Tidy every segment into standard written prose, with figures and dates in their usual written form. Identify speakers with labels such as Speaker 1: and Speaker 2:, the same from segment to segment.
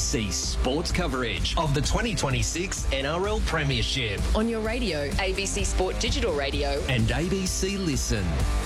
Speaker 1: ABC Sports coverage of the 2026 NRL Premiership.
Speaker 2: On your radio, ABC Sport Digital Radio.
Speaker 1: And ABC Listen.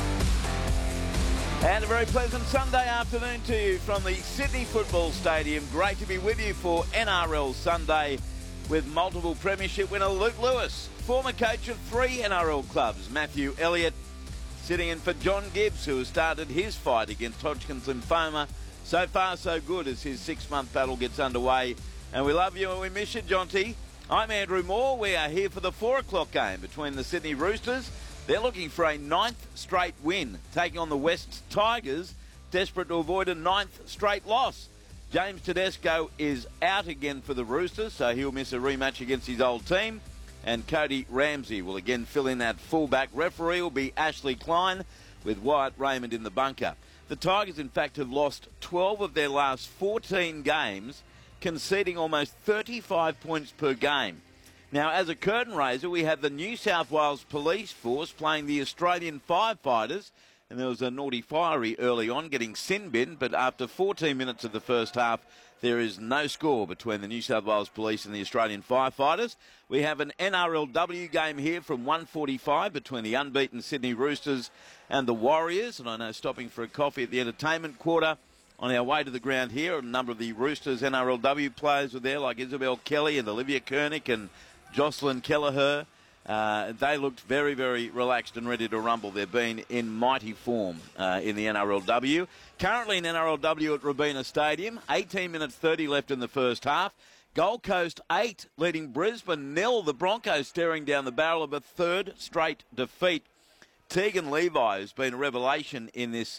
Speaker 3: And a very pleasant Sunday afternoon to you from the Sydney Football Stadium. Great to be with you for NRL Sunday with multiple premiership winner Luke Lewis, former coach of 3 NRL clubs, Matthew Elliott, sitting in for John Gibbs, who has started his fight against Hodgkin's lymphoma. So far, so good as his 6-month battle gets underway. And we love you and we miss you, Jonty. I'm Andrew Moore. We are here for the 4 o'clock game between the Sydney Roosters. They're looking for a 9th straight win, taking on the West Tigers, desperate to avoid a 9th straight loss. James Tedesco is out again for the Roosters, so he'll miss a rematch against his old team. And Cody Ramsey will again fill in that fullback. Referee will be Ashley Klein with Wyatt Raymond in the bunker. The Tigers, in fact, have lost 12 of their last 14 games, conceding almost 35 points per game. Now, as a curtain raiser, we have the New South Wales Police Force playing the Australian Firefighters. And there was a naughty fiery early on, getting sin bin, but after 14 minutes of the first half, there is no score between the New South Wales Police and the Australian Firefighters. We have an NRLW game here from 1:45 between the unbeaten Sydney Roosters and the Warriors. And I know stopping for a coffee at the entertainment quarter on our way to the ground here, a number of the Roosters NRLW players were there, like Isabel Kelly and Olivia Kernick and Jocelyn Kelleher. They looked very, very relaxed and ready to rumble. They've been in mighty form in the NRLW. Currently in NRLW at Robina Stadium, 18 minutes 30 left in the first half. Gold Coast 8 leading Brisbane 0. The Broncos staring down the barrel of a 3rd straight defeat. Tegan Levi has been a revelation in this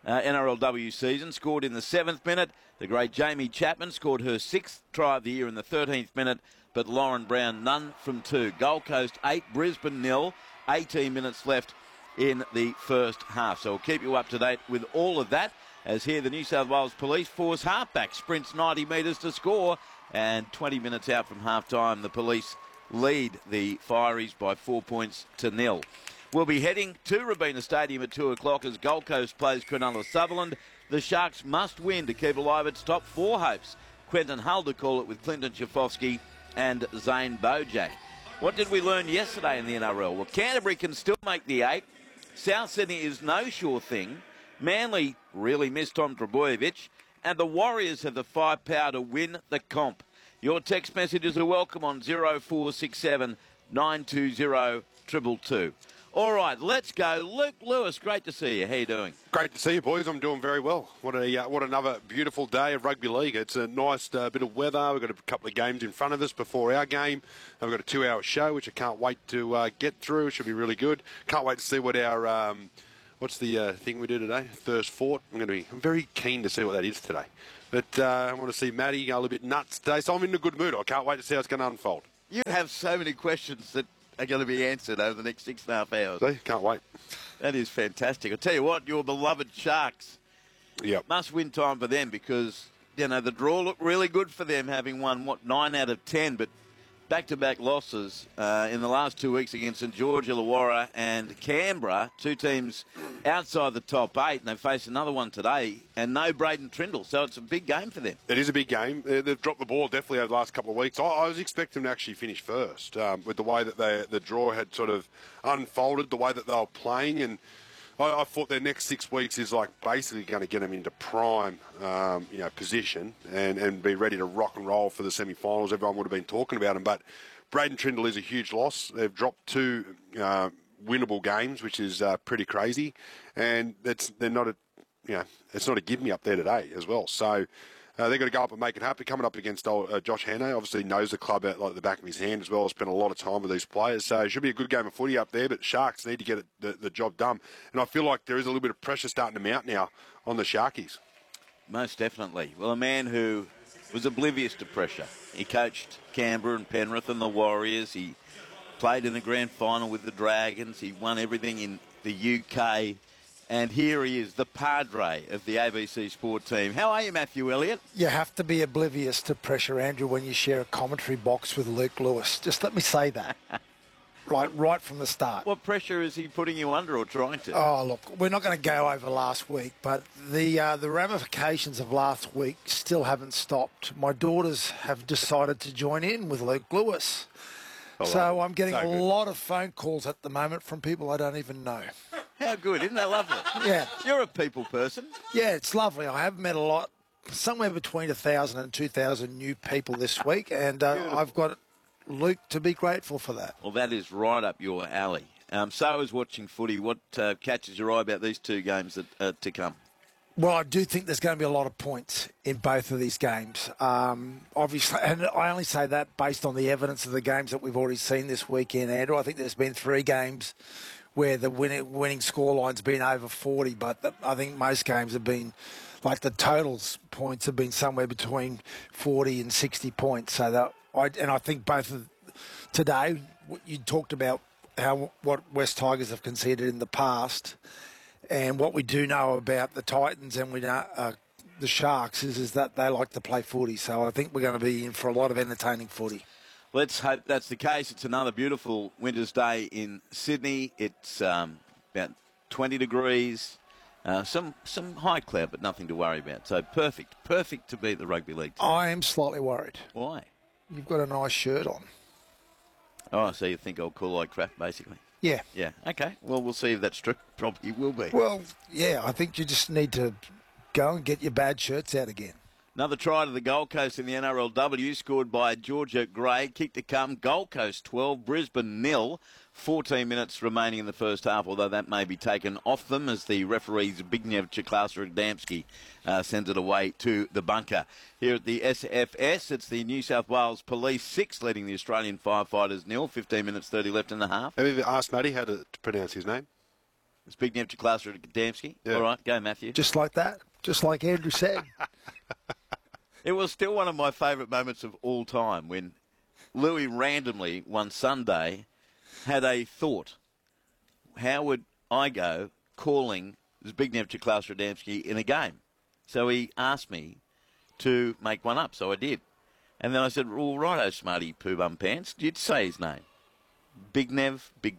Speaker 3: NRLW season, scored in the 7th minute. The great Jamie Chapman scored her 6th try of the year in the 13th minute. But Lauren Brown, none from 2. Gold Coast 8, Brisbane 0, 18 minutes left in the first half. So we'll keep you up to date with all of that. As here, the New South Wales Police Force halfback sprints 90 metres to score. And 20 minutes out from half-time, the police lead the Fireys by 4 points to 0. We'll be heading to Robina Stadium at 2 o'clock as Gold Coast plays Cronulla Sutherland. The Sharks must win to keep alive its top 4 hopes. Quentin Hull to call it with Clinton Schifofsky and Zane Bojack. What did we learn yesterday in the NRL? Well, Canterbury can still make the 8. South Sydney is no sure thing. Manly really missed Tom Trbojevic. And the Warriors have the firepower to win the comp. Your text messages are welcome on 0467 920 222. All right, let's go. Luke Lewis, great to see you. How you doing?
Speaker 4: Great to see you, boys. I'm doing very well. What another beautiful day of rugby league. It's a nice bit of weather. We've got a couple of games in front of us before our game. We've got a 2-hour show, which I can't wait to get through. It should be really good. Can't wait to see what our what's the thing we do today? Thirst Fort. I'm very keen to see what that is today. But I want to see Maddie go a little bit nuts today. So I'm in a good mood. I can't wait to see how it's going to unfold.
Speaker 3: You have so many questions that are going to be answered over the next 6.5 hours.
Speaker 4: See? Can't wait.
Speaker 3: That is fantastic. I'll tell you what, your beloved Sharks.
Speaker 4: Yep.
Speaker 3: Must win time for them because, you know, the draw looked really good for them, having won, 9 out of 10, but back-to-back losses in the last 2 weeks against St George, Illawarra and Canberra, 2 teams outside the top 8, and they face another one today, and no Braden Trindle, so it's a big game for them.
Speaker 4: It is a big game. They've dropped the ball definitely over the last couple of weeks. I was expecting them to actually finish first with the way that the draw had sort of unfolded, the way that they were playing, and I thought their next 6 weeks is like basically going to get them into prime position and be ready to rock and roll for the semi-finals. Everyone would have been talking about them, but Braden Trindle is a huge loss. They've dropped 2 winnable games, which is pretty crazy, and it's not a give-me up there today as well. So they've got to go up and make it happen. Coming up against Josh Hannay, obviously knows the club out like the back of his hand as well. Spent a lot of time with these players, so it should be a good game of footy up there. But Sharks need to get the job done, and I feel like there is a little bit of pressure starting to mount now on the Sharkies.
Speaker 3: Most definitely. Well, a man who was oblivious to pressure. He coached Canberra and Penrith and the Warriors. He played in the grand final with the Dragons. He won everything in the UK. And here he is, the padre of the ABC Sport team. How are you, Matthew Elliott?
Speaker 5: You have to be oblivious to pressure, Andrew, when you share a commentary box with Luke Lewis. Just let me say that. right from the start.
Speaker 3: What pressure is he putting you under or trying to?
Speaker 5: Oh, look, we're not going to go over last week, but the ramifications of last week still haven't stopped. My daughters have decided to join in with Luke Lewis. So I'm getting a lot of phone calls at the moment from people I don't even know.
Speaker 3: How good, isn't that lovely?
Speaker 5: Yeah.
Speaker 3: You're a people person.
Speaker 5: Yeah, it's lovely. I have met a lot, somewhere between 1,000 and 2,000 new people this week, and I've got Luke to be grateful for that.
Speaker 3: Well, that is right up your alley. So is watching footy. What catches your eye about these two games that are to come?
Speaker 5: Well, I do think there's going to be a lot of points in both of these games. Obviously, and I only say that based on the evidence of the games that we've already seen this weekend, Andrew. I think there's been 3 games where the winning scoreline's been over 40, but I think most games have been, like the totals points have been somewhere between 40 and 60 points. So I think both of today, you talked about what West Tigers have conceded in the past. And what we do know about the Titans and we know the Sharks is that they like to play footy. So I think we're going to be in for a lot of entertaining footy.
Speaker 3: Let's hope that's the case. It's another beautiful winter's day in Sydney. It's about 20 degrees, some high cloud, but nothing to worry about. So perfect to be at the rugby league team.
Speaker 5: I am slightly worried.
Speaker 3: Why?
Speaker 5: You've got a nice shirt on.
Speaker 3: Oh, so you think I'll call like crap, basically?
Speaker 5: Yeah.
Speaker 3: Yeah, okay. Well, we'll see if that's true. Probably will be.
Speaker 5: Well, yeah, I think you just need to go and get your bad shirts out again.
Speaker 3: Another try to the Gold Coast in the NRLW, scored by Georgia Gray. Kick to come, Gold Coast 12, Brisbane 0. 14 minutes remaining in the first half, although that may be taken off them as the referees Zbigniew Chiklasser-Adamski sends it away to the bunker. Here at the SFS, it's the New South Wales Police 6 leading the Australian Firefighters 0. 15 minutes 30 left in the half.
Speaker 4: Have you ever asked Matty how to pronounce his name?
Speaker 3: Zbigniew Chiklasser-Adamski.
Speaker 4: Yeah.
Speaker 3: All right, go Matthew.
Speaker 5: Just like that. Just like Andrew said.
Speaker 3: It was still one of my favourite moments of all time when Louis randomly one Sunday had a thought. How would I go calling Zbigniew Chiklasser-Adamski in a game? So he asked me to make one up, so I did. And then I said, well, righto, smarty poo bum pants. You'd say his name. Bignev,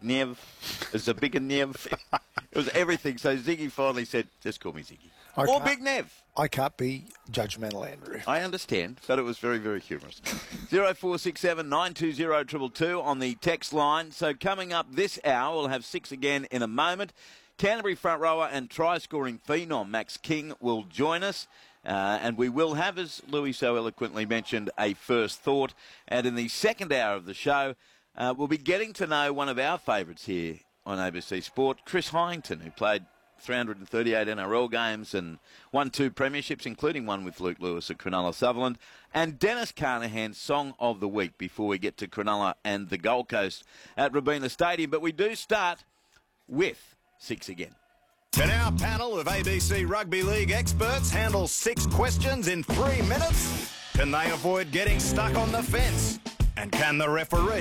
Speaker 3: Zabignev. It was everything. So Ziggy finally said, just call me Ziggy. Or Big Nev.
Speaker 5: I can't be judgmental, Andrew.
Speaker 3: I understand, but it was very, very humorous. 0467 920 222 on the text line. So coming up this hour, we'll have 6 again in a moment. Canterbury front rower and try-scoring phenom Max King will join us. And we will have, as Louis so eloquently mentioned, a first thought. And in the second hour of the show, we'll be getting to know one of our favourites here on ABC Sport, Chris Hyington, who played 338 NRL games and won 2 premierships, including one with Luke Lewis at Cronulla Sutherland, and Dennis Carnahan's Song of the Week before we get to Cronulla and the Gold Coast at Robina Stadium. But we do start with 6 again.
Speaker 6: Can our panel of ABC Rugby League experts handle 6 questions in 3 minutes? Can they avoid getting stuck on the fence? And can the referee